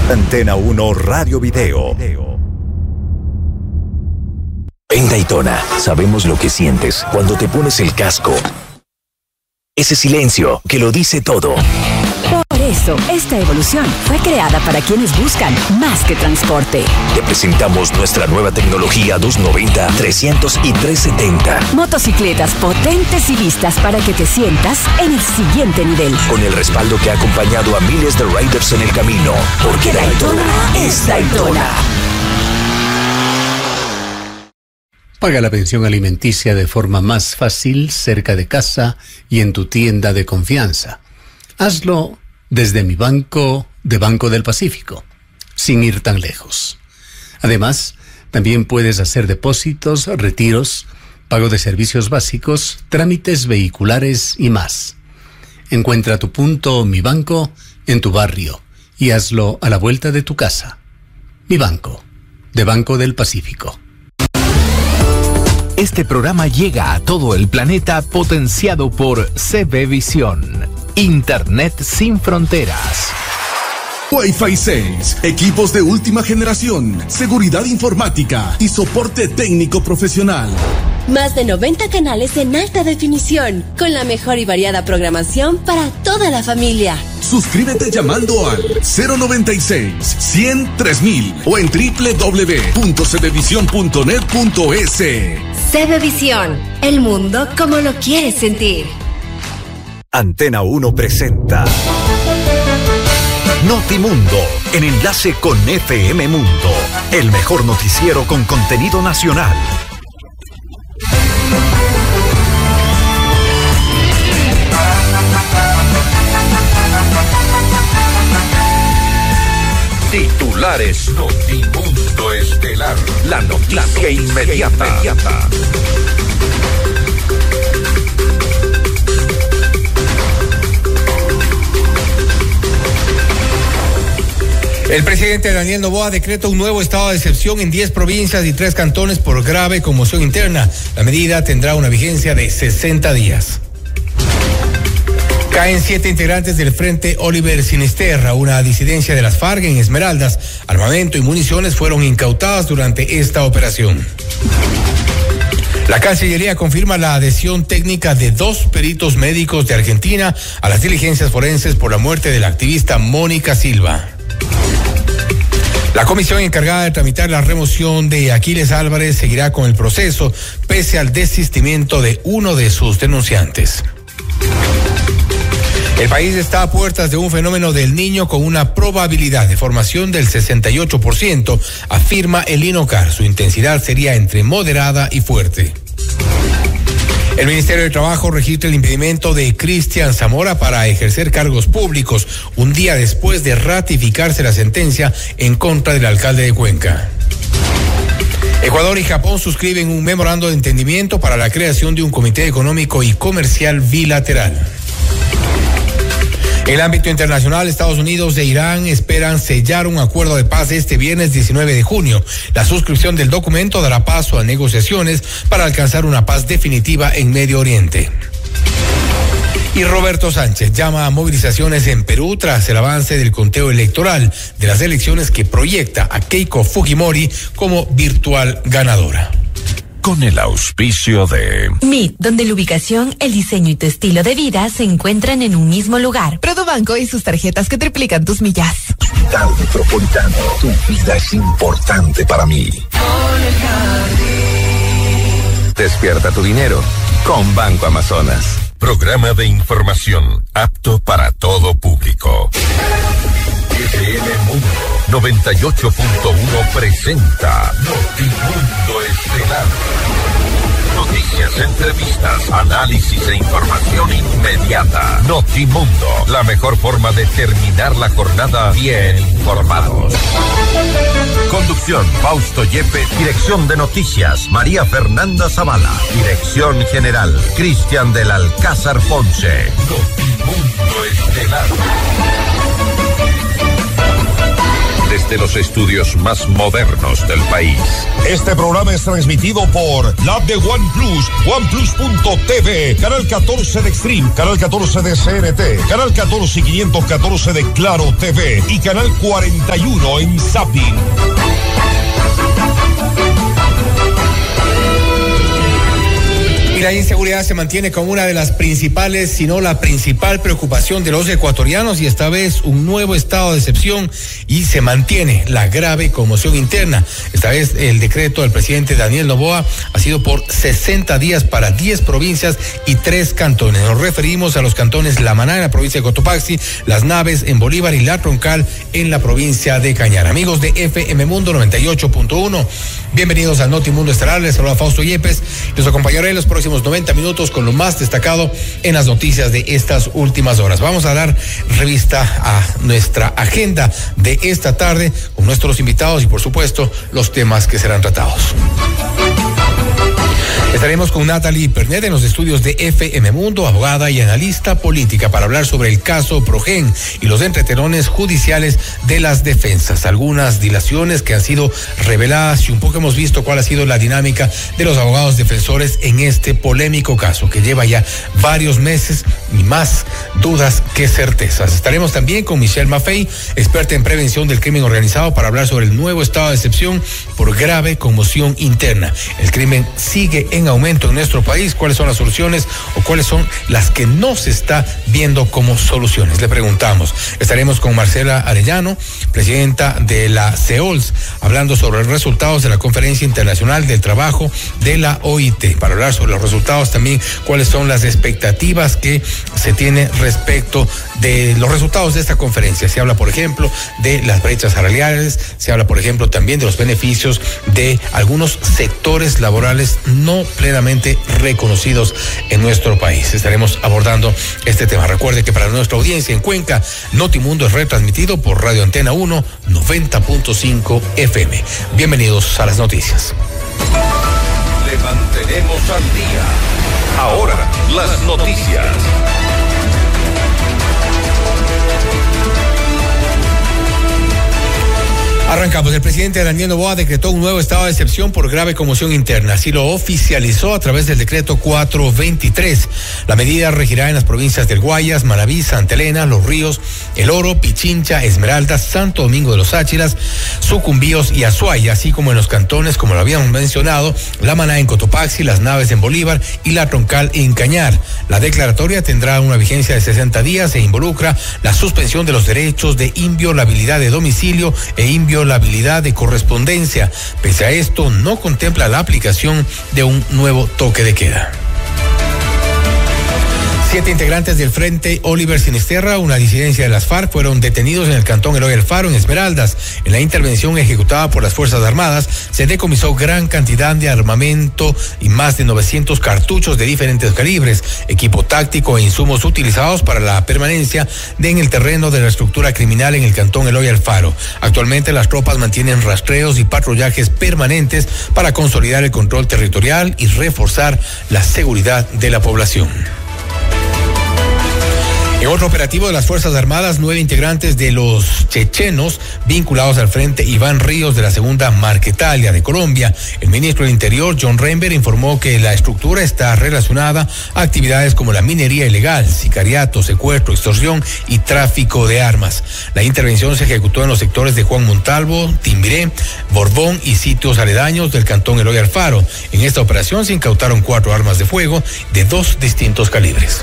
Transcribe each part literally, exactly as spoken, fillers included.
Antena uno Radio Video. En Daytona, sabemos lo que sientes cuando te pones el casco. Ese silencio que lo dice todo. Por eso, esta evolución fue creada para quienes buscan más que transporte. Te presentamos nuestra nueva tecnología doscientos noventa, trescientos y trescientos setenta. Motocicletas potentes y listas para que te sientas en el siguiente nivel. Con el respaldo que ha acompañado a miles de riders en el camino. Porque Daytona es Daytona. Paga la pensión alimenticia de forma más fácil, cerca de casa y en tu tienda de confianza. Hazlo desde mi banco de Banco del Pacífico, sin ir tan lejos. Además, también puedes hacer depósitos, retiros, pago de servicios básicos, trámites vehiculares y más. Encuentra tu punto Mi Banco en tu barrio y hazlo a la vuelta de tu casa. Mi Banco, de Banco del Pacífico. Este programa llega a todo el planeta potenciado por C B Visión. Internet sin fronteras. Wi-Fi seis, equipos de última generación, seguridad informática y soporte técnico profesional. Más de noventa canales en alta definición, con la mejor y variada programación para toda la familia. Suscríbete llamando al cero noventa y seis, cien, tres mil o en doble u doble u doble u punto c b visión punto net punto e s. CBvisión, el mundo como lo quieres sentir. Antena uno presenta Notimundo, en enlace con F M Mundo, el mejor noticiero con contenido nacional. Titulares. Notimundo Estelar, la noticia inmediata. inmediata. El presidente Daniel Noboa decreta un nuevo estado de excepción en diez provincias y tres cantones por grave conmoción interna. La medida tendrá una vigencia de sesenta días. Caen siete integrantes del Frente Oliver Sinisterra, una disidencia de las FARC en Esmeraldas. Armamento y municiones fueron incautadas durante esta operación. La Cancillería confirma la adhesión técnica de dos peritos médicos de Argentina a las diligencias forenses por la muerte de la activista Mónica Silva. La comisión encargada de tramitar la remoción de Aquiles Álvarez seguirá con el proceso, pese al desistimiento de uno de sus denunciantes. El país está a puertas de un fenómeno del Niño con una probabilidad de formación del sesenta y ocho por ciento, afirma el INOCAR. Su intensidad sería entre moderada y fuerte. El Ministerio de Trabajo registra el impedimento de Cristian Zamora para ejercer cargos públicos un día después de ratificarse la sentencia en contra del alcalde de Cuenca. Ecuador y Japón suscriben un memorando de entendimiento para la creación de un comité económico y comercial bilateral. En el ámbito internacional, Estados Unidos e Irán esperan sellar un acuerdo de paz este viernes diecinueve de junio. La suscripción del documento dará paso a negociaciones para alcanzar una paz definitiva en Medio Oriente. Y Roberto Sánchez llama a movilizaciones en Perú tras el avance del conteo electoral de las elecciones que proyecta a Keiko Fujimori como virtual ganadora. Con el auspicio de M I T, donde la ubicación, el diseño y tu estilo de vida se encuentran en un mismo lugar. Produbanco y sus tarjetas que triplican tus millas. Hospital Metropolitano, tu vida es importante para mí. Despierta tu dinero con Banco Amazonas. Programa de información apto para todo público. F M Mundo noventa y ocho punto uno presenta Notimundo Estelar. Noticias, entrevistas, análisis e información inmediata. Notimundo, la mejor forma de terminar la jornada bien informados. Conducción, Fausto Yepes. Dirección de noticias, María Fernanda Zavala. Dirección general, Cristian del Alcázar Ponce. Notimundo Estelar. desde los estudios más modernos del país. Este programa es transmitido por la de OnePlus, OnePlus punto T V, Canal catorce de Extreme, Canal catorce de C N T, Canal catorce y quinientos catorce de Claro T V y Canal cuarenta y uno en Zapping. Y la inseguridad se mantiene como una de las principales, si no la principal preocupación de los ecuatorianos, y esta vez un nuevo estado de excepción y se mantiene la grave conmoción interna. Esta vez el decreto del presidente Daniel Noboa ha sido por sesenta días para diez provincias y tres cantones. Nos referimos a los cantones La Maná en la provincia de Cotopaxi, Las Naves en Bolívar y La Troncal en la provincia de Cañar. Amigos de F M Mundo noventa y ocho punto uno, bienvenidos a Notimundo Estelar. Les saluda Fausto Yepes. Les acompañaré en los próximos noventa minutos con lo más destacado en las noticias de estas últimas horas. Vamos a dar revista a nuestra agenda de esta tarde con nuestros invitados y por supuesto los temas que serán tratados. Estaremos con Natalie Pernet en los estudios de F M Mundo, abogada y analista política, para hablar sobre el caso Progen y los entretelones judiciales de las defensas. Algunas dilaciones que han sido reveladas y un poco hemos visto cuál ha sido la dinámica de los abogados defensores en este polémico caso que lleva ya varios meses y más dudas que certezas. Estaremos también con Michelle Maffei, experta en prevención del crimen organizado, para hablar sobre el nuevo estado de excepción por grave conmoción interna. El crimen sigue en aumento en nuestro país. ¿Cuáles son las soluciones o cuáles son las que no se está viendo como soluciones? Le preguntamos. Estaremos con Marcela Arellano, presidenta de la CEOLS, hablando sobre los resultados de la Conferencia Internacional del Trabajo de la O I T, para hablar sobre los resultados también, cuáles son las expectativas que se tiene respecto de los resultados de esta conferencia. Se habla, por ejemplo, de las brechas salariales, se habla, por ejemplo, también de los beneficios de algunos sectores laborales no plenamente reconocidos en nuestro país. Estaremos abordando este tema. Recuerde que para nuestra audiencia en Cuenca, Notimundo es retransmitido por Radio Antena uno, noventa punto cinco F M. Bienvenidos a las noticias. Le mantenemos al día. Ahora, las noticias. Arrancamos. El presidente Daniel Noboa decretó un nuevo estado de excepción por grave conmoción interna. Así lo oficializó a través del decreto cuatrocientos veintitrés. La medida regirá en las provincias del Guayas, Manabí, Santa Elena, Los Ríos, El Oro, Pichincha, Esmeraldas, Santo Domingo de los Áchilas, Sucumbíos y Azuay, así como en los cantones, como lo habíamos mencionado, La Maná en Cotopaxi, Las Naves en Bolívar y La Troncal en Cañar. La declaratoria tendrá una vigencia de sesenta días e involucra la suspensión de los derechos de inviolabilidad de domicilio e inviolabilidad la habilidad de correspondencia. Pese a esto, no contempla la aplicación de un nuevo toque de queda. Siete integrantes del Frente Oliver Sinisterra, una disidencia de las FARC, fueron detenidos en el cantón Eloy Alfaro, en Esmeraldas. En la intervención ejecutada por las Fuerzas Armadas, se decomisó gran cantidad de armamento y más de novecientos cartuchos de diferentes calibres, equipo táctico e insumos utilizados para la permanencia de en el terreno de la estructura criminal en el cantón Eloy Alfaro. Actualmente las tropas mantienen rastreos y patrullajes permanentes para consolidar el control territorial y reforzar la seguridad de la población. En otro operativo de las Fuerzas Armadas, nueve integrantes de los chechenos vinculados al Frente Iván Ríos de la Segunda Marquetalia de Colombia. El ministro del Interior, John Rember, informó que la estructura está relacionada a actividades como la minería ilegal, sicariato, secuestro, extorsión y tráfico de armas. La intervención se ejecutó en los sectores de Juan Montalvo, Timbiré, Borbón y sitios aledaños del cantón Eloy Alfaro. En esta operación se incautaron cuatro armas de fuego de dos distintos calibres.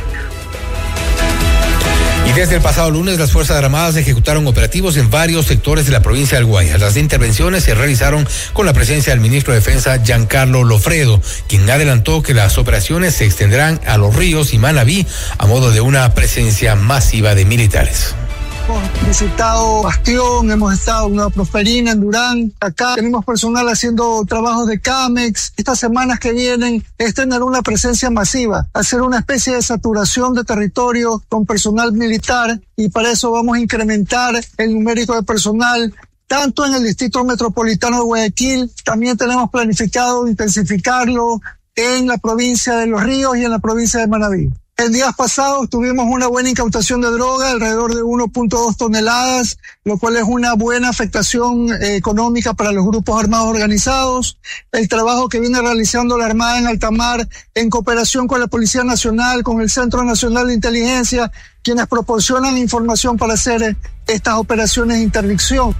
Y desde el pasado lunes, las Fuerzas Armadas ejecutaron operativos en varios sectores de la provincia del Guayas. Las intervenciones se realizaron con la presencia del ministro de Defensa, Giancarlo Lofredo, quien adelantó que las operaciones se extenderán a Los Ríos y Manabí a modo de una presencia masiva de militares. Hemos visitado Bastión, hemos estado en Nueva Prosperina, en Durán. Acá tenemos personal haciendo trabajos de CAMEX. Estas semanas que vienen es tener una presencia masiva, hacer una especie de saturación de territorio con personal militar, y para eso vamos a incrementar el numérico de personal tanto en el Distrito Metropolitano de Guayaquil, también tenemos planificado intensificarlo en la provincia de Los Ríos y en la provincia de Manabí. En días pasados tuvimos una buena incautación de droga, alrededor de uno punto dos toneladas, lo cual es una buena afectación eh, económica para los grupos armados organizados. El trabajo que viene realizando la Armada en alta mar en cooperación con la Policía Nacional, con el Centro Nacional de Inteligencia, quienes proporcionan información para hacer eh, estas operaciones de interdicción.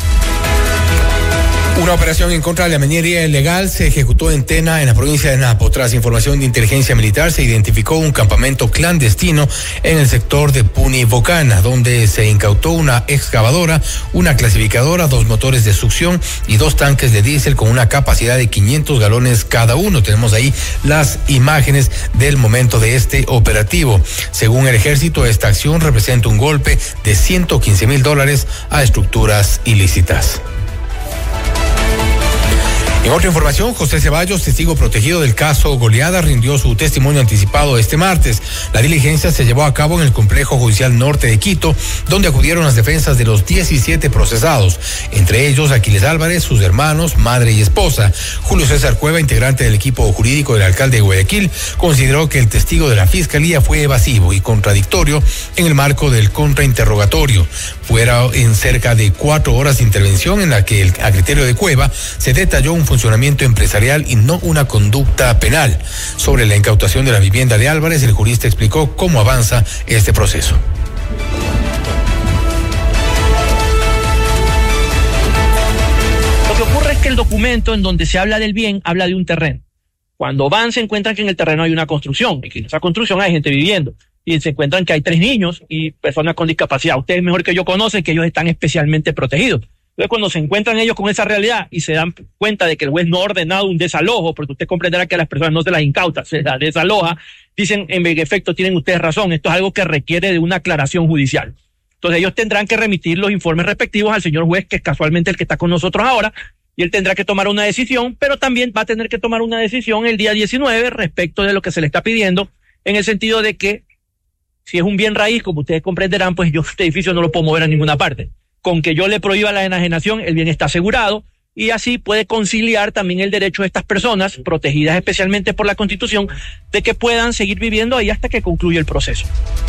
Una operación en contra de la minería ilegal se ejecutó en Tena, en la provincia de Napo. Tras información de inteligencia militar, se identificó un campamento clandestino en el sector de Punibocana, donde se incautó una excavadora, una clasificadora, dos motores de succión y dos tanques de diésel con una capacidad de quinientos galones cada uno. Tenemos ahí las imágenes del momento de este operativo. Según el ejército, esta acción representa un golpe de ciento quince mil dólares a estructuras ilícitas. En otra información, José Ceballos, testigo protegido del caso Goleada, rindió su testimonio anticipado este martes. La diligencia se llevó a cabo en el Complejo Judicial Norte de Quito, donde acudieron las defensas de los diecisiete procesados, entre ellos Aquiles Álvarez, sus hermanos, madre y esposa. Julio César Cueva, integrante del equipo jurídico del alcalde de Guayaquil, consideró que el testigo de la Fiscalía fue evasivo y contradictorio en el marco del contrainterrogatorio. Fuera en cerca de cuatro horas de intervención en la que, a criterio de Cueva, se detalló un funcionamiento empresarial y no una conducta penal. Sobre la incautación de la vivienda de Álvarez, el jurista explicó cómo avanza este proceso. Lo que ocurre es que el documento en donde se habla del bien habla de un terreno. Cuando van se encuentran que en el terreno hay una construcción y que en esa construcción hay gente viviendo. Y se encuentran que hay tres niños y personas con discapacidad. Ustedes mejor que yo conocen que ellos están especialmente protegidos. Entonces, cuando se encuentran ellos con esa realidad y se dan cuenta de que el juez no ha ordenado un desalojo, porque usted comprenderá que a las personas no se las incauta, se las desaloja, dicen, en efecto, tienen ustedes razón, esto es algo que requiere de una aclaración judicial. Entonces, ellos tendrán que remitir los informes respectivos al señor juez, que es casualmente el que está con nosotros ahora, y él tendrá que tomar una decisión, pero también va a tener que tomar una decisión el día diecinueve respecto de lo que se le está pidiendo, en el sentido de que si es un bien raíz, como ustedes comprenderán, pues yo este edificio no lo puedo mover a ninguna parte. Con que yo le prohíba la enajenación, el bien está asegurado y así puede conciliar también el derecho de estas personas, protegidas especialmente por la Constitución, de que puedan seguir viviendo ahí hasta que concluya el proceso.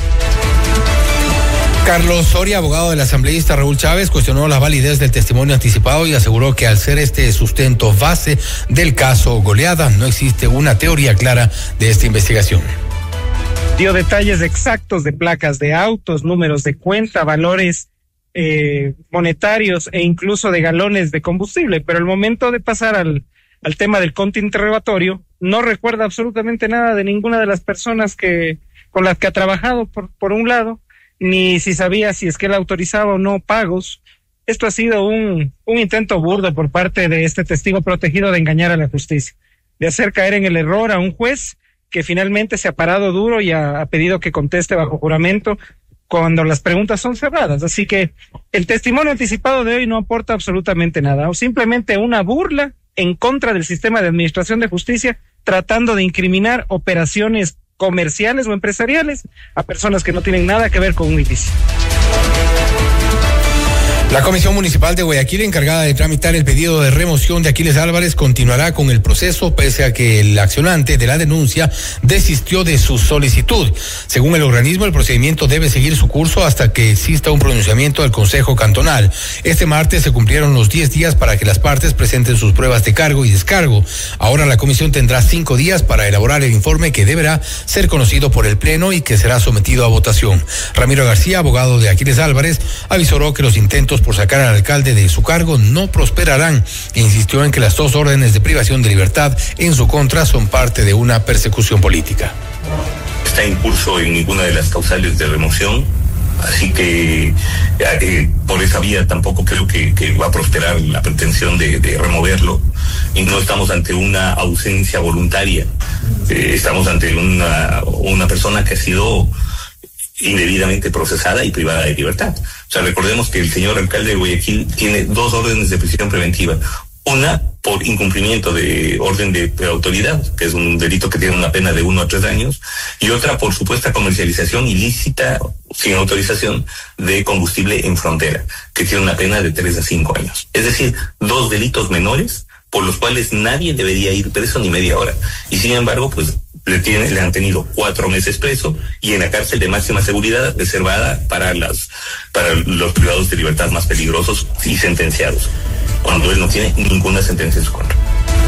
Carlos Soria, abogado del asambleísta Raúl Chávez, cuestionó la validez del testimonio anticipado y aseguró que al ser este sustento base del caso Goleada, no existe una teoría clara de esta investigación. Dio detalles exactos de placas de autos, números de cuenta, valores eh, monetarios e incluso de galones de combustible, pero al momento de pasar al, al tema del contrainterrogatorio, no recuerda absolutamente nada de ninguna de las personas que con las que ha trabajado, por, por un lado, ni si sabía si es que él autorizaba o no pagos. Esto ha sido un, un intento burdo por parte de este testigo protegido de engañar a la justicia, de hacer caer en el error a un juez que finalmente se ha parado duro y ha, ha pedido que conteste bajo juramento cuando las preguntas son cerradas. Así que el testimonio anticipado de hoy no aporta absolutamente nada, o simplemente una burla en contra del sistema de administración de justicia, tratando de incriminar operaciones comerciales o empresariales a personas que no tienen nada que ver con un ilícito. La Comisión Municipal de Guayaquil, encargada de tramitar el pedido de remoción de Aquiles Álvarez, continuará con el proceso pese a que el accionante de la denuncia desistió de su solicitud. Según el organismo, el procedimiento debe seguir su curso hasta que exista un pronunciamiento del Consejo Cantonal. Este martes se cumplieron los diez días para que las partes presenten sus pruebas de cargo y descargo. Ahora la comisión tendrá cinco días para elaborar el informe que deberá ser conocido por el Pleno y que será sometido a votación. Ramiro García, abogado de Aquiles Álvarez, avisoró que los intentos por sacar al alcalde de su cargo no prosperarán e insistió en que las dos órdenes de privación de libertad en su contra son parte de una persecución política. Está en curso en ninguna de las causales de remoción, así que eh, por esa vía tampoco creo que, que va a prosperar la pretensión de, de removerlo, y no estamos ante una ausencia voluntaria, eh, estamos ante una, una persona que ha sido indebidamente procesada y privada de libertad. O sea, recordemos que el señor alcalde de Guayaquil tiene dos órdenes de prisión preventiva. Una por incumplimiento de orden de, de autoridad, que es un delito que tiene una pena de uno a tres años, y otra por supuesta comercialización ilícita, sin autorización, de combustible en frontera, que tiene una pena de tres a cinco años. Es decir, dos delitos menores por los cuales nadie debería ir preso ni media hora. Y sin embargo, pues Le, tiene, le han tenido cuatro meses preso y en la cárcel de máxima seguridad reservada para, las, para los privados de libertad más peligrosos y sentenciados, cuando él no tiene ninguna sentencia en su contra.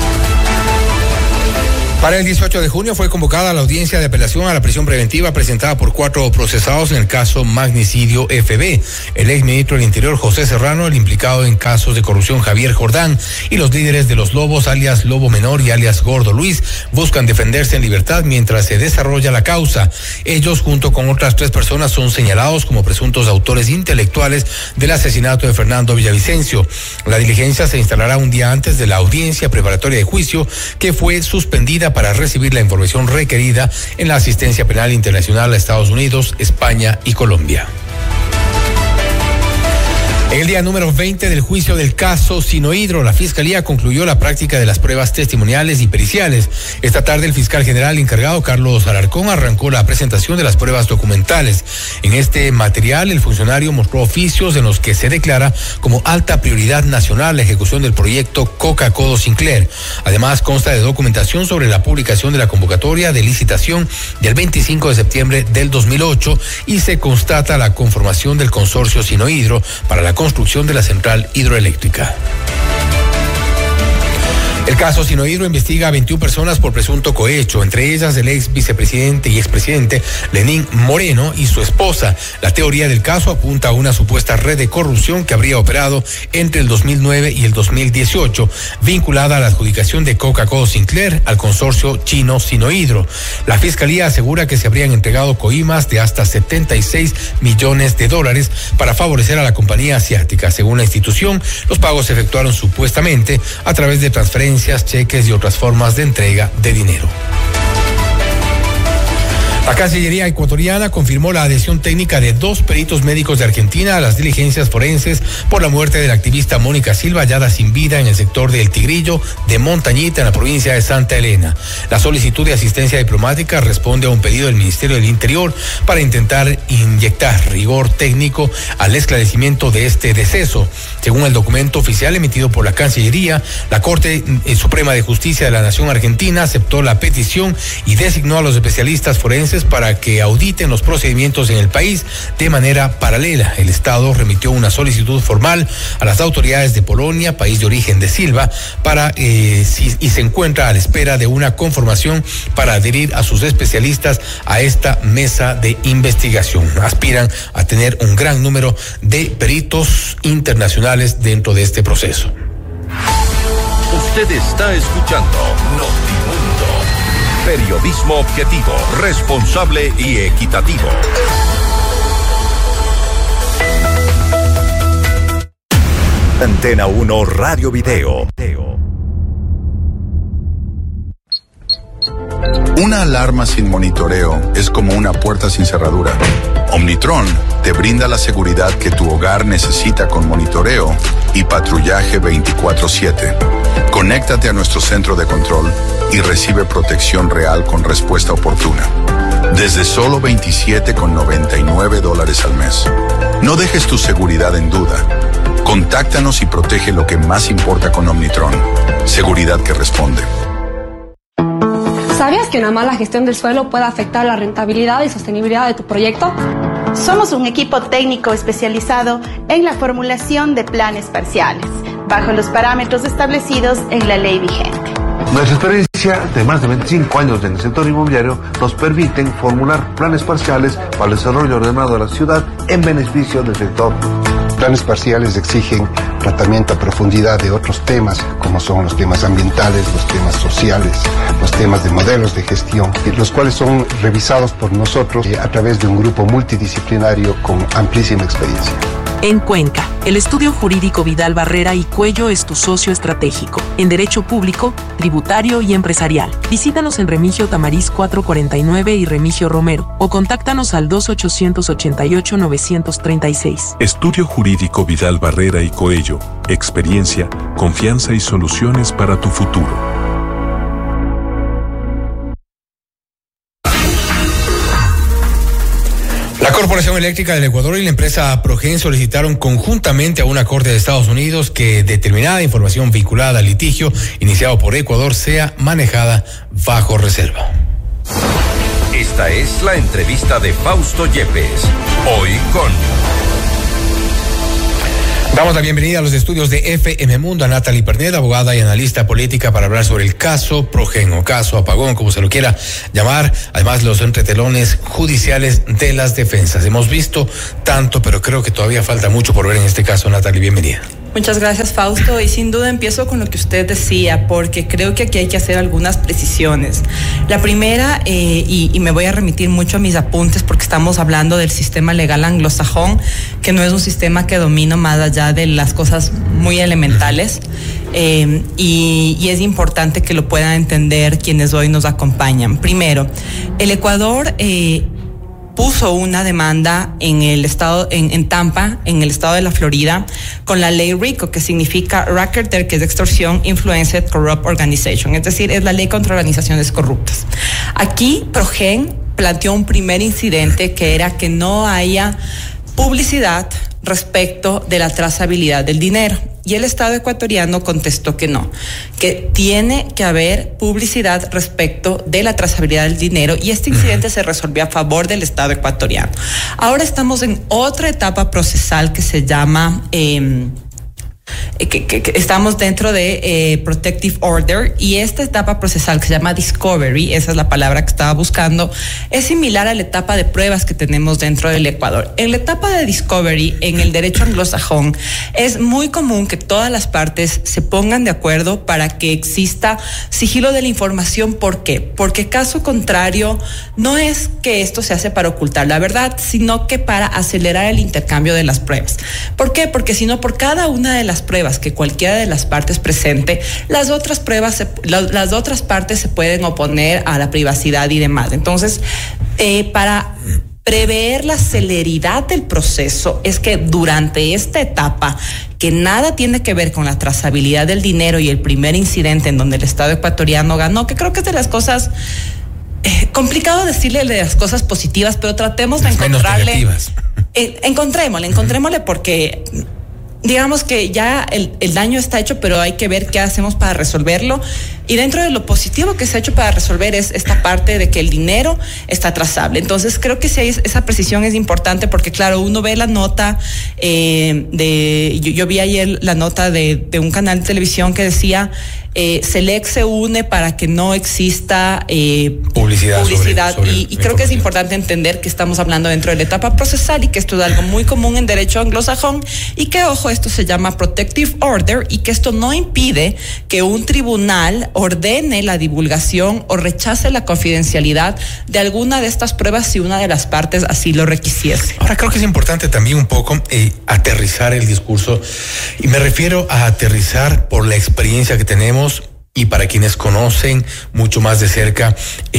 Para el dieciocho de junio fue convocada la audiencia de apelación a la prisión preventiva presentada por cuatro procesados en el caso Magnicidio F B. El exministro del Interior José Serrano, el implicado en casos de corrupción Javier Jordán y los líderes de los Lobos, alias Lobo Menor y alias Gordo Luis, buscan defenderse en libertad mientras se desarrolla la causa. Ellos, junto con otras tres personas, son señalados como presuntos autores intelectuales del asesinato de Fernando Villavicencio. La diligencia se instalará un día antes de la audiencia preparatoria de juicio, que fue suspendida para recibir la información requerida en la asistencia penal internacional a Estados Unidos, España y Colombia. En el día número veinte del juicio del caso Sinohidro, la Fiscalía concluyó la práctica de las pruebas testimoniales y periciales. Esta tarde el fiscal general encargado, Carlos Alarcón, arrancó la presentación de las pruebas documentales. En este material, el funcionario mostró oficios en los que se declara como alta prioridad nacional la ejecución del proyecto Coca-Codo Sinclair. Además, consta de documentación sobre la publicación de la convocatoria de licitación del veinticinco de septiembre del dos mil ocho y se constata la conformación del consorcio Sinohidro para la construcción de la central hidroeléctrica. El caso Sinohidro investiga a veintiuna personas por presunto cohecho, entre ellas el ex vicepresidente y expresidente Lenín Moreno y su esposa. La teoría del caso apunta a una supuesta red de corrupción que habría operado entre el dos mil nueve y el dos mil dieciocho, vinculada a la adjudicación de Coca-Cola Sinclair al consorcio chino Sinohidro. La Fiscalía asegura que se habrían entregado coimas de hasta setenta y seis millones de dólares para favorecer a la compañía asiática. Según la institución, los pagos se efectuaron supuestamente a través de transferencias, cheques y otras formas de entrega de dinero. La Cancillería ecuatoriana confirmó la adhesión técnica de dos peritos médicos de Argentina a las diligencias forenses por la muerte de la activista Mónica Silva, hallada sin vida en el sector del Tigrillo de Montañita, en la provincia de Santa Elena. La solicitud de asistencia diplomática responde a un pedido del Ministerio del Interior para intentar inyectar rigor técnico al esclarecimiento de este deceso. Según el documento oficial emitido por la Cancillería, la Corte Suprema de Justicia de la Nación Argentina aceptó la petición y designó a los especialistas forenses para que auditen los procedimientos en el país de manera paralela. El Estado remitió una solicitud formal a las autoridades de Polonia, país de origen de Silva, para eh, si, y se encuentra a la espera de una conformación para adherir a sus especialistas a esta mesa de investigación. Aspiran a tener un gran número de peritos internacionales dentro de este proceso. Usted está escuchando Notimundo. Periodismo objetivo, responsable y equitativo. Antena uno Radio Video. Una alarma sin monitoreo es como una puerta sin cerradura. Omnitron te brinda la seguridad que tu hogar necesita con monitoreo y patrullaje veinticuatro siete. Conéctate a nuestro centro de control y recibe protección real con respuesta oportuna. Desde solo veintisiete con noventa y nueve dólares al mes. No dejes tu seguridad en duda. Contáctanos y protege lo que más importa con Omnitron. Seguridad que responde. ¿Sabías que una mala gestión del suelo puede afectar la rentabilidad y sostenibilidad de tu proyecto? Somos un equipo técnico especializado en la formulación de planes parciales, bajo los parámetros establecidos en la ley vigente. Nuestra experiencia de más de veinticinco años en el sector inmobiliario nos permiten formular planes parciales para el desarrollo ordenado de la ciudad en beneficio del sector. Planes parciales exigen tratamiento a profundidad de otros temas, como son los temas ambientales, los temas sociales, los temas de modelos de gestión, los cuales son revisados por nosotros a través de un grupo multidisciplinario con amplísima experiencia. En Cuenca, el estudio jurídico Vidal Barrera y Cuello es tu socio estratégico en derecho público, tributario y empresarial. Visítanos en Remigio Tamariz cuatrocientos cuarenta y nueve y Remigio Romero o contáctanos al dos ochocientos ochenta y ocho novecientos treinta y seis. Estudio jurídico Vidal Barrera y Coello. Experiencia, confianza y soluciones para tu futuro. La Corporación Eléctrica del Ecuador y la empresa Progen solicitaron conjuntamente a una corte de Estados Unidos que determinada información vinculada al litigio iniciado por Ecuador sea manejada bajo reserva. Esta es la entrevista de Fausto Yepes. Hoy con... Damos la bienvenida a los estudios de F M Mundo a Natalie Pernet, abogada y analista política, para hablar sobre el caso Progen o caso Apagón, como se lo quiera llamar. Además, los entretelones judiciales de las defensas. Hemos visto tanto, pero creo que todavía falta mucho por ver en este caso. Natalie, bienvenida. Muchas gracias, Fausto, y sin duda empiezo con lo que usted decía, porque creo que aquí hay que hacer algunas precisiones. La primera, eh, y, y me voy a remitir mucho a mis apuntes porque estamos hablando del sistema legal anglosajón, que no es un sistema que domino más allá de las cosas muy elementales, eh, y, y es importante que lo puedan entender quienes hoy nos acompañan. Primero, el Ecuador... Eh, puso una demanda en el estado, en, en Tampa, en el estado de la Florida, con la ley RICO, que significa Racketeer, que es Extortion, Influenced, Corrupt Organization, es decir, es la ley contra organizaciones corruptas. Aquí, Progen planteó un primer incidente que era que no haya publicidad respecto de la trazabilidad del dinero. Y el Estado ecuatoriano contestó que no, que tiene que haber publicidad respecto de la trazabilidad del dinero, y este incidente se resolvió a favor del Estado ecuatoriano. Ahora estamos en otra etapa procesal que se llama... Eh, Que, que, que estamos dentro de eh, Protective Order, y esta etapa procesal que se llama Discovery, esa es la palabra que estaba buscando, es similar a la etapa de pruebas que tenemos dentro del Ecuador. En la etapa de Discovery, en el derecho anglosajón, es muy común que todas las partes se pongan de acuerdo para que exista sigilo de la información. ¿Por qué? Porque caso contrario, no es que esto se hace para ocultar la verdad, sino que para acelerar el intercambio de las pruebas. ¿Por qué? Porque si no, por cada una de las pruebas que cualquiera de las partes presente, las otras pruebas, se, las, las otras partes se pueden oponer a la privacidad y demás. Entonces, eh, para prever la celeridad del proceso, es que durante esta etapa, que nada tiene que ver con la trazabilidad del dinero y el primer incidente en donde el Estado ecuatoriano ganó, que creo que es de las cosas... Eh, complicado decirle de las cosas positivas, pero tratemos las de encontrarle... Eh, encontrémosle, encontrémosle porque... Digamos que ya el, el daño está hecho, pero hay que ver qué hacemos para resolverlo. Y dentro de lo positivo que se ha hecho para resolver es esta parte de que el dinero está trazable. Entonces creo que sí, esa precisión es importante, porque claro, uno ve la nota eh, de, yo, yo vi ayer la nota de, de un canal de televisión que decía eh, Selec se une para que no exista eh, publicidad, publicidad sobre, sobre y, y creo que es importante entender que estamos hablando dentro de la etapa procesal y que esto es algo muy común en derecho anglosajón, y que ojo, esto se llama Protective Order, y que esto no impide que un tribunal ordene la divulgación o rechace la confidencialidad de alguna de estas pruebas si una de las partes así lo requisiese. Ahora, creo que es importante también un poco eh, aterrizar el discurso, y me refiero a aterrizar por la experiencia que tenemos y para quienes conocen mucho más de cerca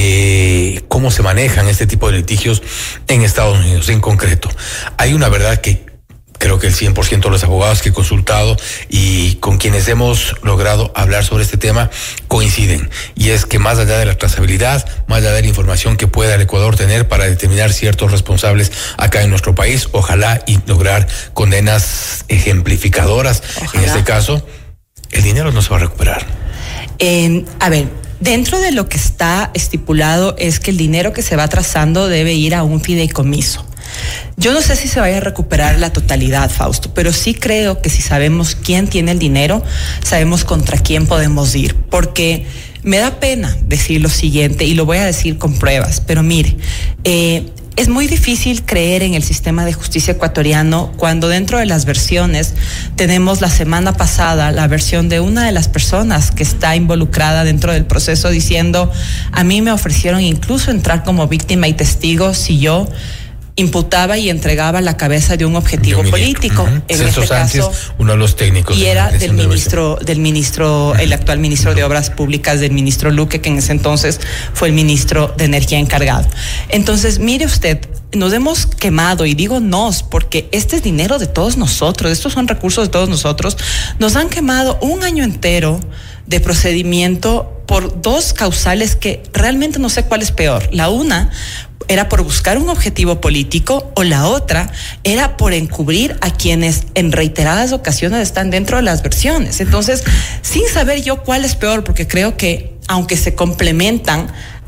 eh, cómo se manejan este tipo de litigios en Estados Unidos. En concreto, hay una verdad que creo que el cien por ciento de los abogados que he consultado y con quienes hemos logrado hablar sobre este tema coinciden, y es que más allá de la trazabilidad, más allá de la información que pueda el Ecuador tener para determinar ciertos responsables acá en nuestro país, ojalá y lograr condenas ejemplificadoras, ojalá. En este caso, el dinero no se va a recuperar. Eh, a ver, dentro de lo que está estipulado es que el dinero que se va trazando debe ir a un fideicomiso. Yo no sé si se vaya a recuperar la totalidad, Fausto, pero sí creo que si sabemos quién tiene el dinero, sabemos contra quién podemos ir, porque me da pena decir lo siguiente, y lo voy a decir con pruebas, pero mire, eh, es muy difícil creer en el sistema de justicia ecuatoriano cuando dentro de las versiones tenemos la semana pasada la versión de una de las personas que está involucrada dentro del proceso diciendo: a mí me ofrecieron incluso entrar como víctima y testigo si yo imputaba y entregaba la cabeza de un objetivo de un político. Uh-huh. En Celso este Sánchez, caso, uno de los técnicos. y de era del ministro, de del ministro, uh-huh. el actual ministro uh-huh. de Obras Públicas, del ministro Luque, que en ese entonces fue el ministro de Energía encargado. Entonces, mire usted, nos hemos quemado, y digo nos, porque este es dinero de todos nosotros, estos son recursos de todos nosotros. Nos han quemado un año entero de procedimiento por dos causales que realmente no sé cuál es peor. La una era por buscar un objetivo político, o la otra era por encubrir a quienes en reiteradas ocasiones están dentro de las versiones. Entonces, sin saber yo cuál es peor, porque creo que aunque se complementan,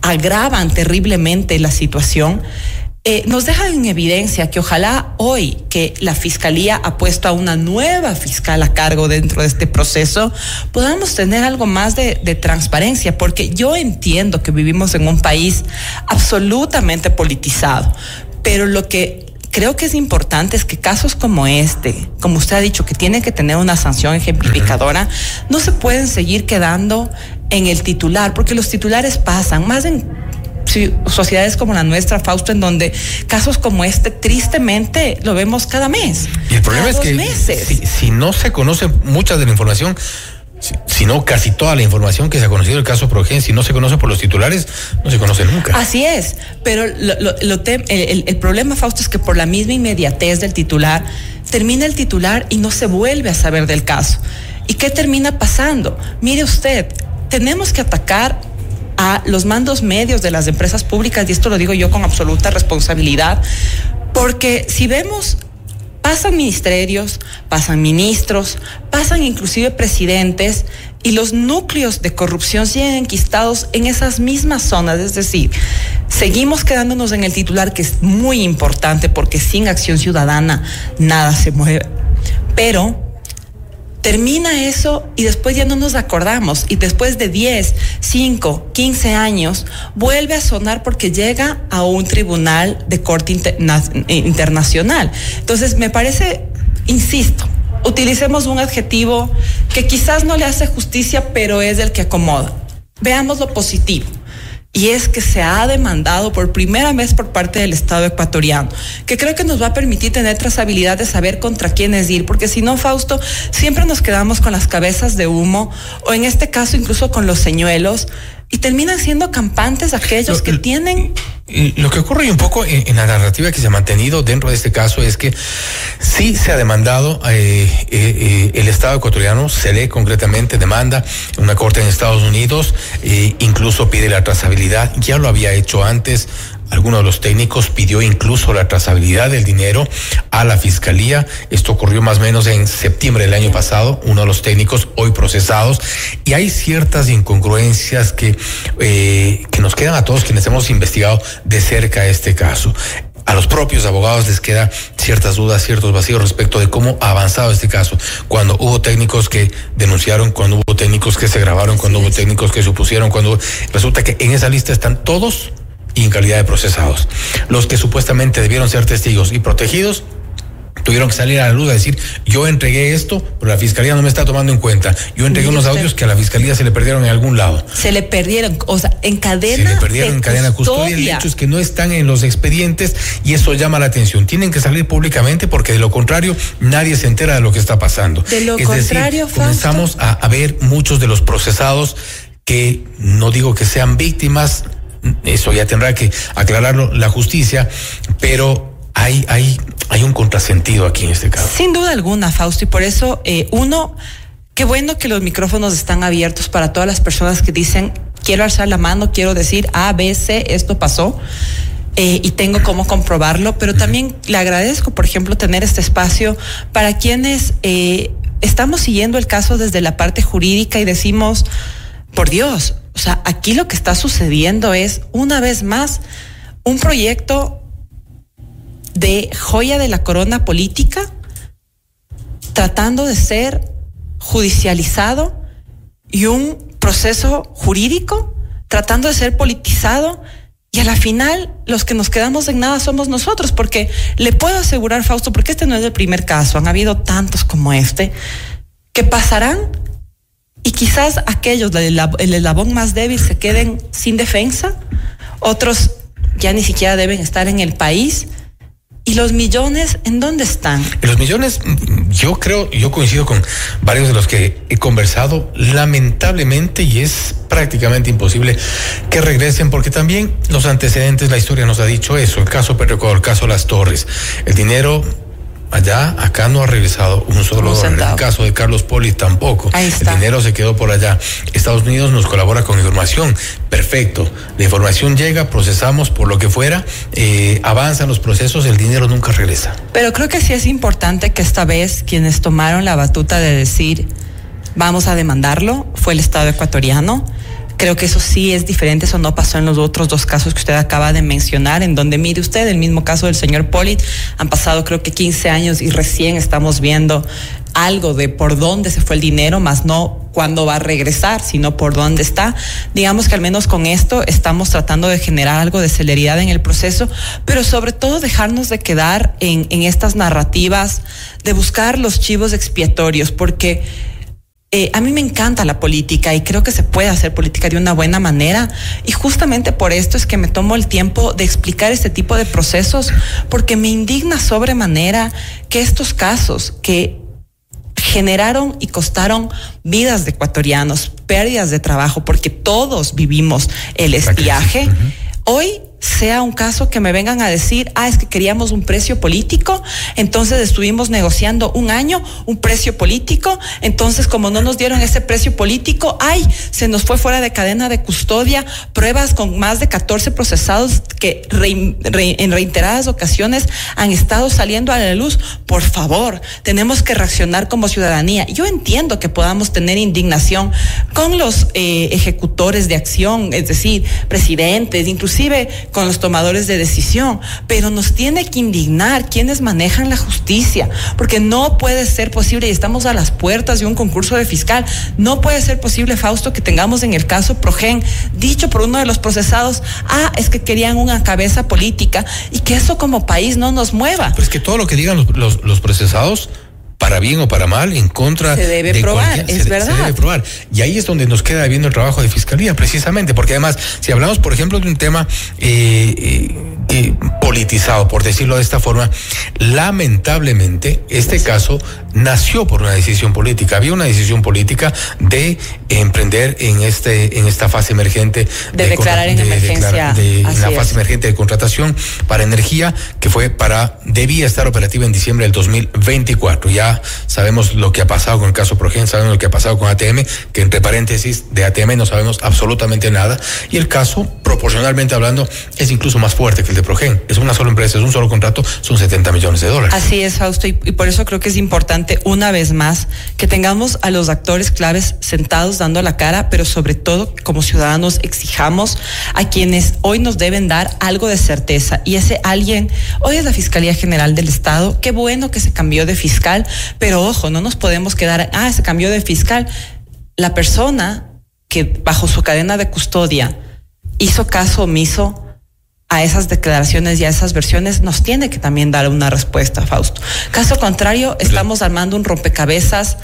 agravan terriblemente la situación, eh, nos dejan en evidencia que ojalá hoy que la Fiscalía ha puesto a una nueva fiscal a cargo dentro de este proceso, podamos tener algo más de, de transparencia, porque yo entiendo que vivimos en un país absolutamente politizado, pero lo que creo que es importante es que casos como este, como usted ha dicho, que tienen que tener una sanción ejemplificadora, no se pueden seguir quedando en el titular, porque los titulares pasan, más en sociedades como la nuestra, Fausto, en donde casos como este tristemente lo vemos cada mes. Y el problema es que si, si no se conoce mucha de la información, si, si no casi toda la información que se ha conocido del caso Progen, si no se conoce por los titulares, no se conoce nunca. Así es, pero lo, lo, lo te, el, el problema, Fausto, es que por la misma inmediatez del titular, termina el titular y no se vuelve a saber del caso. ¿Y qué termina pasando? Mire usted, tenemos que atacar a los mandos medios de las empresas públicas, y esto lo digo yo con absoluta responsabilidad, porque si vemos, pasan ministerios, pasan ministros, pasan inclusive presidentes, y los núcleos de corrupción siguen enquistados en esas mismas zonas. Es decir, seguimos quedándonos en el titular, que es muy importante, porque sin acción ciudadana nada se mueve, pero termina eso y después ya no nos acordamos, y después de diez, cinco, quince años vuelve a sonar porque llega a un tribunal de corte interna- internacional. Entonces me parece, insisto, utilicemos un adjetivo que quizás no le hace justicia, pero es el que acomoda. Veamos lo positivo. Y es que se ha demandado por primera vez por parte del Estado ecuatoriano, que creo que nos va a permitir tener trazabilidad de saber contra quiénes ir, porque si no, Fausto, siempre nos quedamos con las cabezas de humo, o en este caso incluso con los señuelos, y terminan siendo campantes aquellos lo, que tienen... Lo que ocurre un poco en, en la narrativa que se ha mantenido dentro de este caso es que sí se ha demandado, eh, eh, eh, el Estado ecuatoriano, se lee concretamente, demanda una corte en Estados Unidos, eh, incluso pide la trazabilidad, ya lo había hecho antes. Algunos de los técnicos pidió incluso la trazabilidad del dinero a la Fiscalía. Esto ocurrió más o menos en septiembre del año pasado, uno de los técnicos hoy procesados, y hay ciertas incongruencias que, eh, que nos quedan a todos quienes hemos investigado de cerca este caso. A los propios abogados les queda ciertas dudas, ciertos vacíos respecto de cómo ha avanzado este caso. Cuando hubo técnicos que denunciaron, cuando hubo técnicos que se grabaron, cuando hubo técnicos que supusieron, cuando resulta que en esa lista están todos y en calidad de procesados. Los que supuestamente debieron ser testigos y protegidos tuvieron que salir a la luz a decir: yo entregué esto, pero la Fiscalía no me está tomando en cuenta. Yo entregué unos audios que a la Fiscalía se le perdieron en algún lado. Se le perdieron, o sea, en cadena Se le perdieron en cadena de custodia. El hecho es que no están en los expedientes y eso llama la atención. Tienen que salir públicamente porque de lo contrario nadie se entera de lo que está pasando. De lo es contrario, decir, comenzamos a, a ver muchos de los procesados que, no digo que sean víctimas, eso ya tendrá que aclararlo la justicia, pero hay, hay, hay un contrasentido aquí en este caso. Sin duda alguna, Fausto, y por eso, eh, uno, qué bueno que los micrófonos están abiertos para todas las personas que dicen: quiero alzar la mano, quiero decir A, B, C, esto pasó, eh, y tengo cómo comprobarlo, pero también le agradezco, por ejemplo, tener este espacio para quienes eh, estamos siguiendo el caso desde la parte jurídica y decimos: por Dios, o sea, aquí lo que está sucediendo es, una vez más, un proyecto de joya de la corona política tratando de ser judicializado, y un proceso jurídico tratando de ser politizado, y a la final los que nos quedamos en nada somos nosotros, porque le puedo asegurar, Fausto, porque este no es el primer caso, han habido tantos como este, que pasarán y quizás aquellos del el eslabón más débil se queden sin defensa, otros ya ni siquiera deben estar en el país. ¿Y los millones en dónde están? Los millones, yo creo, yo coincido con varios de los que he conversado, lamentablemente, y es prácticamente imposible que regresen, porque también los antecedentes, la historia nos ha dicho eso. El caso Petroecuador, el caso Las Torres, el dinero allá, acá no ha regresado un solo dólar. En el caso de Carlos Polis tampoco. Ahí está. El dinero se quedó por allá. Estados Unidos nos colabora con información. Perfecto. La información llega, procesamos por lo que fuera, eh, avanzan los procesos, el dinero nunca regresa. Pero creo que sí es importante que esta vez quienes tomaron la batuta de decir: vamos a demandarlo, fue el Estado ecuatoriano. Creo que eso sí es diferente, eso no pasó en los otros dos casos que usted acaba de mencionar, en donde mire usted, el mismo caso del señor Pollitt, han pasado creo que quince años y recién estamos viendo algo de por dónde se fue el dinero, más no cuándo va a regresar, sino por dónde está. Digamos que al menos con esto estamos tratando de generar algo de celeridad en el proceso, pero sobre todo dejarnos de quedar en, en estas narrativas de buscar los chivos expiatorios, porque Eh, a mí me encanta la política y creo que se puede hacer política de una buena manera, y justamente por esto es que me tomo el tiempo de explicar este tipo de procesos, porque me indigna sobremanera que estos casos que generaron y costaron vidas de ecuatorianos, pérdidas de trabajo, porque todos vivimos el estiaje, uh-huh. hoy sea un caso que me vengan a decir, ah, es que queríamos un precio político, entonces estuvimos negociando un año un precio político, entonces como no nos dieron ese precio político, ay, se nos fue fuera de cadena de custodia, pruebas con más de catorce procesados que re, re, en reiteradas ocasiones han estado saliendo a la luz. Por favor, tenemos que reaccionar como ciudadanía. Yo entiendo que podamos tener indignación con los eh, ejecutores de acción, es decir, presidentes, inclusive con los tomadores de decisión, pero nos tiene que indignar quienes manejan la justicia, porque no puede ser posible, y estamos a las puertas de un concurso de fiscal, no puede ser posible, Fausto, que tengamos en el caso Progen, dicho por uno de los procesados, ah, es que querían una cabeza política, y que eso como país no nos mueva. Pues que todo lo que digan los, los, los procesados, para bien o para mal, en contra se debe de probar, cualquier, es se, verdad. Se debe probar. Y ahí es donde nos queda viendo el trabajo de fiscalía, precisamente, porque además, si hablamos, por ejemplo, de un tema eh, eh, eh, politizado, por decirlo de esta forma, lamentablemente, este caso nació por una decisión política. Había una decisión política de emprender en este, en esta fase emergente de, de declarar en de, emergencia, declarar, de, en la fase es. emergente de contratación para energía, que fue para, debía estar operativa en diciembre del dos mil veinticuatro. Ya sabemos lo que ha pasado con el caso Progen, sabemos lo que ha pasado con A T M, que entre paréntesis, de A T M no sabemos absolutamente nada, y el caso, proporcionalmente hablando, es incluso más fuerte que el de Progen. Es una sola empresa, es un solo contrato, son setenta millones de dólares. Así es, Fausto, y, y por eso creo que es importante una vez más que tengamos a los actores claves sentados dando la cara, pero sobre todo como ciudadanos exijamos a quienes hoy nos deben dar algo de certeza, y ese alguien hoy es la Fiscalía General del Estado. Qué bueno que se cambió de fiscal, pero ojo, no nos podemos quedar, ah, se cambió de fiscal. La persona que bajo su cadena de custodia hizo caso omiso a esas declaraciones y a esas versiones nos tiene que también dar una respuesta, Fausto. Caso contrario, estamos armando un rompecabezas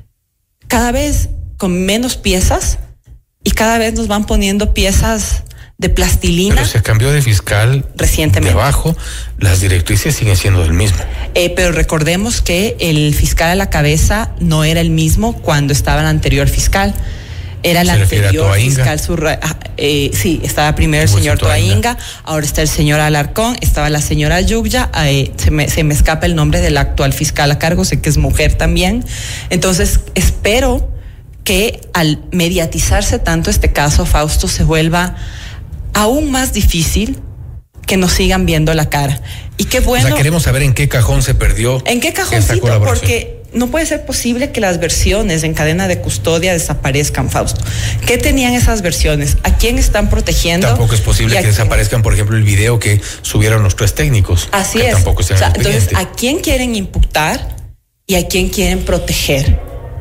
cada vez con menos piezas, y cada vez nos van poniendo piezas de plastilina. Pero se cambió de fiscal recientemente. De abajo, las directrices siguen siendo el mismo. Eh, pero recordemos que el fiscal a la cabeza no era el mismo cuando estaba el anterior fiscal. Era el anterior fiscal, surra, eh, sí, estaba primero el señor Toainga, ahora está el señor Alarcón, estaba la señora Yubya, eh, se, me, se me escapa el nombre del actual fiscal a cargo, sé que es mujer también. Entonces, espero que al mediatizarse tanto este caso, Fausto, se vuelva aún más difícil que nos sigan viendo la cara. Y qué bueno. O sea, queremos saber en qué cajón se perdió. ¿En qué cajoncito? Porque no puede ser posible que las versiones en cadena de custodia desaparezcan, Fausto. ¿Qué tenían esas versiones? ¿A quién están protegiendo? Tampoco es posible que desaparezcan, por ejemplo, el video que subieron los tres técnicos. Así que es. Tampoco estén o sea, entonces, ¿a quién quieren imputar y a quién quieren proteger?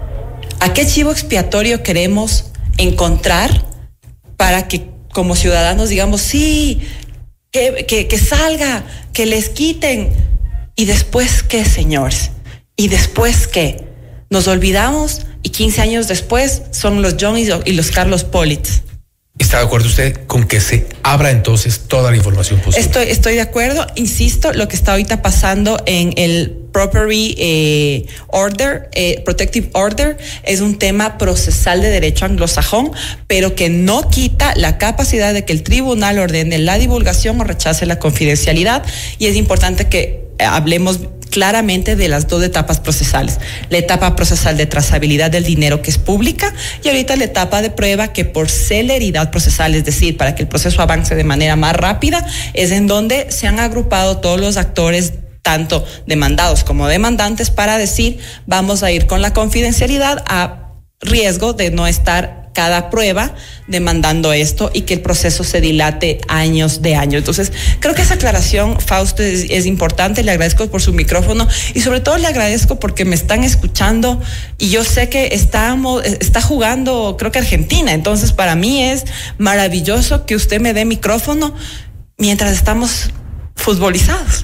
¿A qué chivo expiatorio queremos encontrar para que como ciudadanos digamos, sí, que, que, que salga, que les quiten? ¿Y después qué, señores? ¿Y después qué? Nos olvidamos y quince años después son los John y los Carlos Pollitt. ¿Está de acuerdo usted con que se abra entonces toda la información posible? Estoy, estoy de acuerdo. Insisto, lo que está ahorita pasando en el Property eh, Order, eh, Protective Order, es un tema procesal de derecho anglosajón, pero que no quita la capacidad de que el tribunal ordene la divulgación o rechace la confidencialidad, y es importante que hablemos claramente de las dos etapas procesales. La etapa procesal de trazabilidad del dinero, que es pública, y ahorita la etapa de prueba, que por celeridad procesal, es decir, para que el proceso avance de manera más rápida, es en donde se han agrupado todos los actores, tanto demandados como demandantes, para decir, vamos a ir con la confidencialidad a riesgo de no estar cada prueba demandando esto y que el proceso se dilate años de años. Entonces, creo que esa aclaración, Fausto, es, es importante. Le agradezco por su micrófono y sobre todo le agradezco porque me están escuchando y yo sé que estamos, está jugando, creo que Argentina. Entonces, para mí es maravilloso que usted me dé micrófono mientras estamos futbolizados.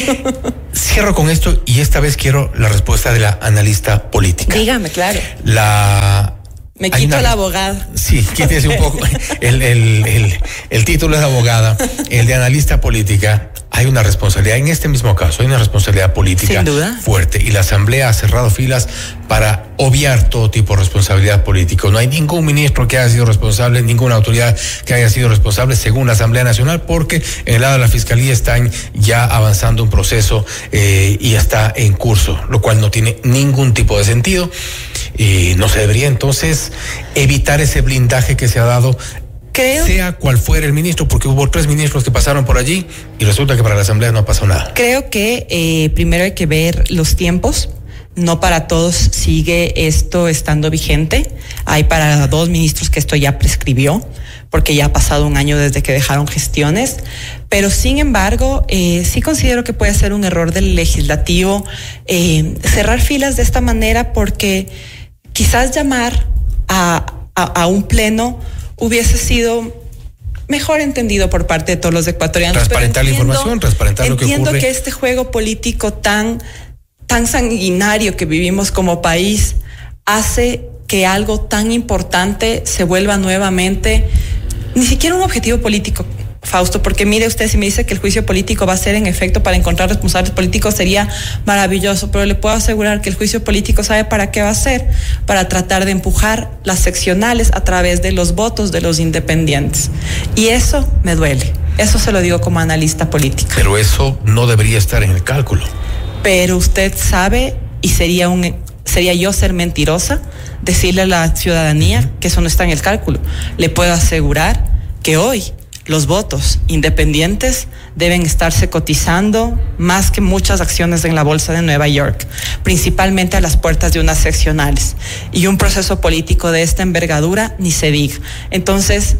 Cierro con esto y esta vez quiero la respuesta de la analista política. Dígame, claro. La Me quito una... la abogada. Sí, quítese un poco el, el, el, el título de abogada, el de analista política. Hay una responsabilidad, en este mismo caso, hay una responsabilidad política Sin duda. fuerte y la Asamblea ha cerrado filas para obviar todo tipo de responsabilidad política. No hay ningún ministro que haya sido responsable, ninguna autoridad que haya sido responsable según la Asamblea Nacional, porque en el lado de la Fiscalía están ya avanzando un proceso eh, y está en curso, lo cual no tiene ningún tipo de sentido. Y no se debería entonces evitar ese blindaje que se ha dado, Creo, sea cual fuera el ministro, porque hubo tres ministros que pasaron por allí y resulta que para la Asamblea no pasó nada. Creo que eh, primero hay que ver los tiempos. No para todos sigue esto estando vigente. Hay para dos ministros que esto ya prescribió, porque ya ha pasado un año desde que dejaron gestiones. Pero sin embargo, eh, sí considero que puede ser un error del legislativo eh, cerrar filas de esta manera, porque quizás llamar a, a, a un pleno hubiese sido mejor entendido por parte de todos los ecuatorianos. Transparentar entiendo, la información, transparentar lo que ocurre. Entiendo que este juego político tan, tan sanguinario que vivimos como país hace que algo tan importante se vuelva nuevamente ni siquiera un objetivo político, Fausto, porque mire usted, si me dice que el juicio político va a ser en efecto para encontrar responsables políticos, sería maravilloso, pero le puedo asegurar que el juicio político, ¿sabe para qué va a ser? Para tratar de empujar las seccionales a través de los votos de los independientes. Y eso me duele, eso se lo digo como analista política. Pero eso no debería estar en el cálculo. Pero usted sabe, y sería un sería yo ser mentirosa, decirle a la ciudadanía que eso no está en el cálculo. Le puedo asegurar que hoy los votos independientes deben estarse cotizando más que muchas acciones en la bolsa de Nueva York, principalmente a las puertas de unas seccionales. Y un proceso político de esta envergadura ni se diga. Entonces,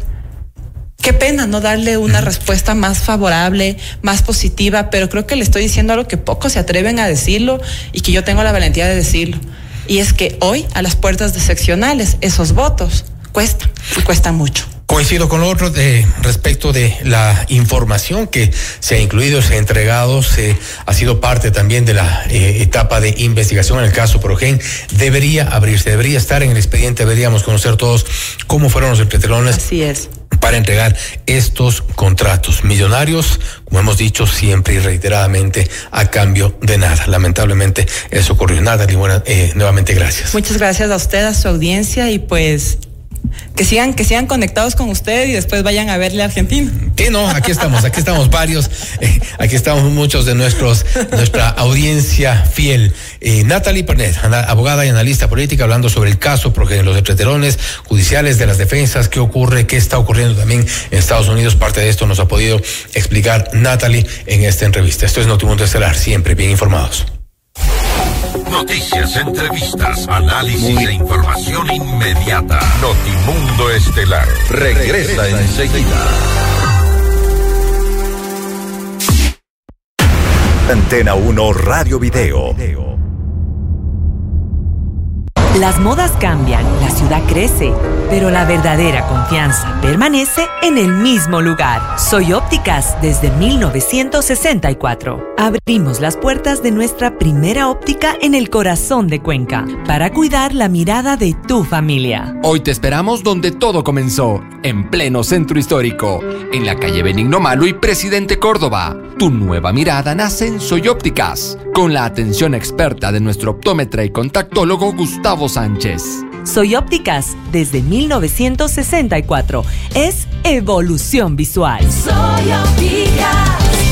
qué pena no darle una respuesta más favorable, más positiva, pero creo que le estoy diciendo algo que pocos se atreven a decirlo y que yo tengo la valentía de decirlo. Y es que hoy, a las puertas de seccionales, esos votos cuestan, y cuestan mucho. Coincido con lo otro de respecto de la información que se ha incluido, se ha entregado, se ha sido parte también de la eh, etapa de investigación en el caso Progen. Debería abrirse, debería estar en el expediente, deberíamos conocer todos cómo fueron los entretelones. Así es. Para entregar estos contratos millonarios, como hemos dicho siempre y reiteradamente, a cambio de nada. Lamentablemente eso ocurrió. Nada, Limona, eh, nuevamente gracias. Muchas gracias a usted, a su audiencia, y pues que sigan, que sigan conectados con usted y después vayan a verle a Argentina. Sí, no, aquí estamos, aquí estamos varios, eh, aquí estamos muchos de nuestros, nuestra audiencia fiel. Eh, Natalie Pernet, abogada y analista política, hablando sobre el caso Progen, los entretelones judiciales de las defensas, qué ocurre, qué está ocurriendo también en Estados Unidos. Parte de esto nos ha podido explicar Natalie en esta entrevista. Esto es Notimundo Estelar, siempre bien informados. Noticias, entrevistas, análisis e información inmediata. Notimundo Estelar regresa enseguida. Antena uno Radio Video. Las modas cambian, la ciudad crece, pero la verdadera confianza permanece en el mismo lugar. Soy Ópticas desde mil novecientos sesenta y cuatro. Abrimos las puertas de nuestra primera óptica en el corazón de Cuenca para cuidar la mirada de tu familia. Hoy te esperamos donde todo comenzó, en pleno centro histórico, en la calle Benigno Malo y Presidente Córdoba. Tu nueva mirada nace en Soy Ópticas, con la atención experta de nuestro optómetra y contactólogo Gustavo Sánchez. Soy Ópticas desde mil novecientos sesenta y cuatro. Es evolución visual. Soy Ópticas.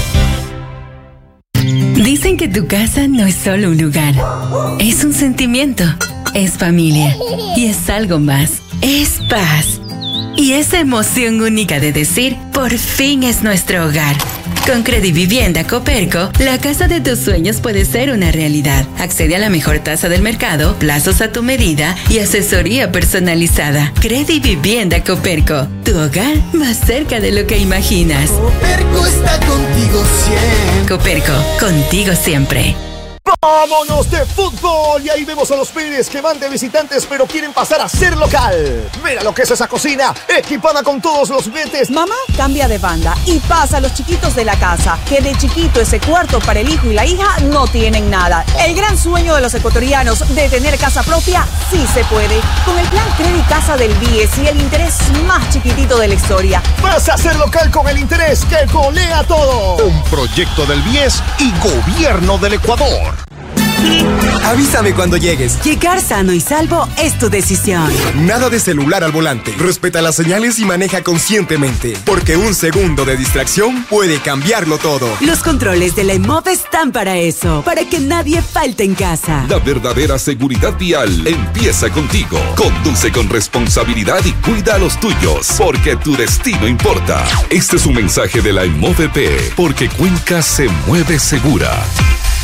Dicen que tu casa no es solo un lugar, es un sentimiento, es familia y es algo más, es paz. Y esa emoción única de decir, por fin es nuestro hogar. Con Credivivienda Coperco, la casa de tus sueños puede ser una realidad. Accede a la mejor tasa del mercado, plazos a tu medida y asesoría personalizada. Credivivienda Coperco, tu hogar más cerca de lo que imaginas. Coperco está contigo siempre. Coperco, contigo siempre. ¡Vámonos de fútbol! Y ahí vemos a los Pérez que van de visitantes pero quieren pasar a ser local. Mira lo que es esa cocina, equipada con todos los juguetes. Mamá cambia de banda y pasa a los chiquitos de la casa, que de chiquito ese cuarto para el hijo y la hija no tienen nada. El gran sueño de los ecuatorianos de tener casa propia sí se puede. Con el plan Credit Casa del B I E S y el interés más chiquitito de la historia. Pasa a ser local con el interés que golea todo. Un proyecto del B I E S y Gobierno del Ecuador. Avísame cuando llegues. Llegar sano y salvo es tu decisión. Nada de celular al volante. Respeta las señales y maneja conscientemente, porque un segundo de distracción puede cambiarlo todo. Los controles de la EMOV están para eso, para que nadie falte en casa. La verdadera seguridad vial empieza contigo. Conduce con responsabilidad y cuida a los tuyos, porque tu destino importa. Este es un mensaje de la EMOVP, porque Cuenca se mueve segura.